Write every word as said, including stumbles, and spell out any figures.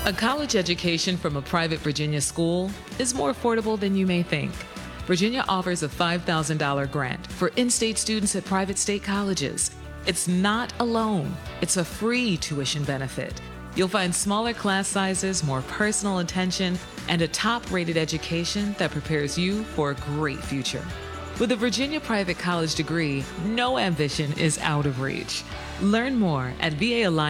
A college education from a private Virginia school is more affordable than you may think. Virginia offers a five thousand dollars grant for in-state students at private state colleges. It's not a loan, it's a free tuition benefit. You'll find smaller class sizes, more personal attention, and a top-rated education that prepares you for a great future. With a Virginia private college degree, no ambition is out of reach. Learn more at V A Alliance.